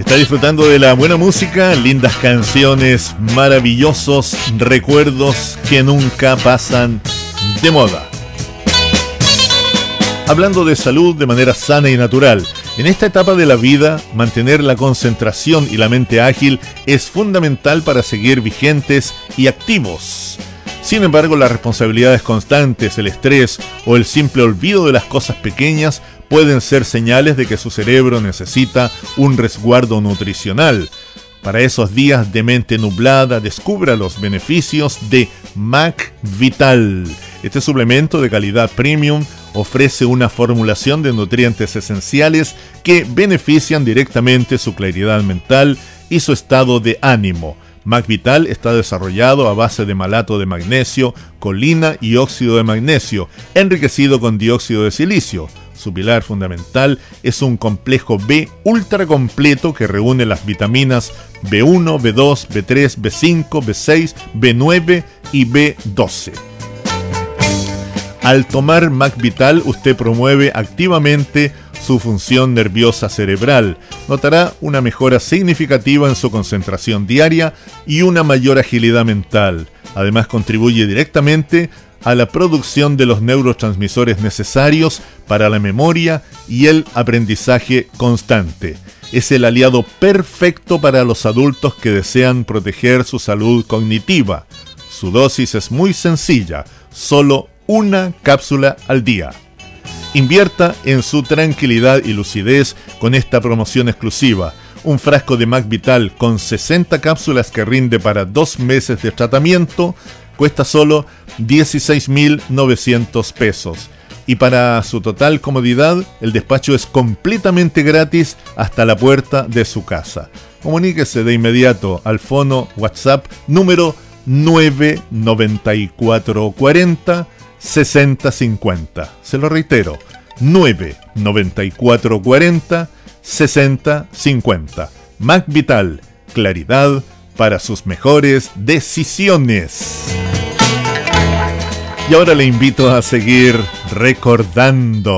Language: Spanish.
Está disfrutando de la buena música, lindas canciones, maravillosos recuerdos que nunca pasan de moda. Hablando de salud de manera sana y natural, en esta etapa de la vida, mantener la concentración y la mente ágil es fundamental para seguir vigentes y activos. Sin embargo, las responsabilidades constantes, el estrés o el simple olvido de las cosas pequeñas pueden ser señales de que su cerebro necesita un resguardo nutricional. Para esos días de mente nublada, descubra los beneficios de McVital. Este suplemento de calidad premium ofrece una formulación de nutrientes esenciales que benefician directamente su claridad mental y su estado de ánimo. McVital está desarrollado a base de malato de magnesio, colina y óxido de magnesio, enriquecido con dióxido de silicio. Su pilar fundamental es un complejo B ultra completo que reúne las vitaminas B1, B2, B3, B5, B6, B9 y B12. Al tomar McVital, usted promueve activamente su función nerviosa cerebral. Notará una mejora significativa en su concentración diaria y una mayor agilidad mental. Además, contribuye directamente a la producción de los neurotransmisores necesarios para la memoria y el aprendizaje constante. Es el aliado perfecto para los adultos que desean proteger su salud cognitiva. Su dosis es muy sencilla, solo una cápsula al día. Invierta en su tranquilidad y lucidez con esta promoción exclusiva. Un frasco de McVital con 60 cápsulas que rinde para 2 meses de tratamiento cuesta solo 16.900 pesos. Y para su total comodidad, el despacho es completamente gratis hasta la puerta de su casa. Comuníquese de inmediato al fono WhatsApp número 99440 6050. Se lo reitero, 99440 6050. McVital, claridad para sus mejores decisiones. Y ahora le invito a seguir recordando.